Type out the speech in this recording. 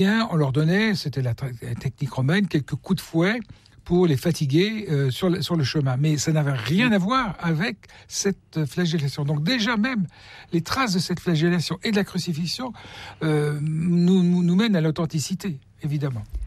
On leur donnait, c'était la technique romaine, quelques coups de fouet pour les fatiguer sur le chemin. Mais ça n'avait rien à voir avec cette flagellation. Donc déjà même, les traces de cette flagellation et de la crucifixion nous mènent à l'authenticité, évidemment.